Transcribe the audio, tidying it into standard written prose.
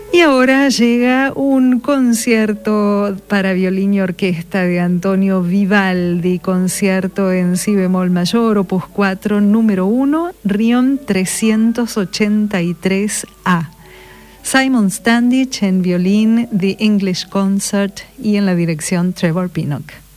Y ahora llega un concierto para violín y orquesta de Antonio Vivaldi, concierto en si bemol mayor, opus 4, número 1, Rion 383A. Simon Standich en violín, The English Concert, y en la dirección Trevor Pinnock.